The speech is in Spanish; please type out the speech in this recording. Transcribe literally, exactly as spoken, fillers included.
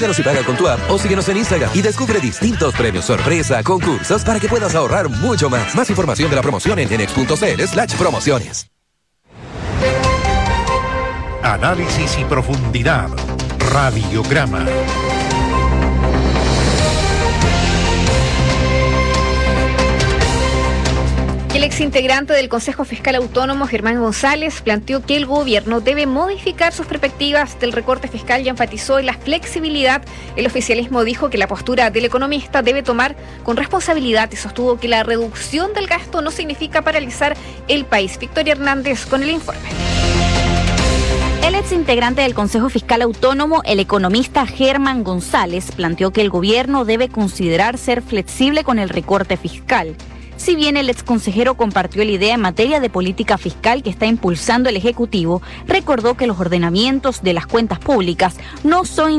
Olvídalos y paga con tu app o síguenos en Instagram y descubre distintos premios sorpresa, concursos para que puedas ahorrar mucho más. Más información de la promoción en enex.cl slash promociones. Análisis y profundidad. Radiograma. El exintegrante del Consejo Fiscal Autónomo, Germán González, planteó que el gobierno debe modificar sus perspectivas del recorte fiscal y enfatizó en la flexibilidad. El oficialismo dijo que la postura del economista debe tomar con responsabilidad y sostuvo que la reducción del gasto no significa paralizar el país. Victoria Hernández con el informe. El exintegrante del Consejo Fiscal Autónomo, el economista Germán González, planteó que el gobierno debe considerar ser flexible con el recorte fiscal. Si bien el exconsejero compartió la idea en materia de política fiscal que está impulsando el Ejecutivo, recordó que los ordenamientos de las cuentas públicas no son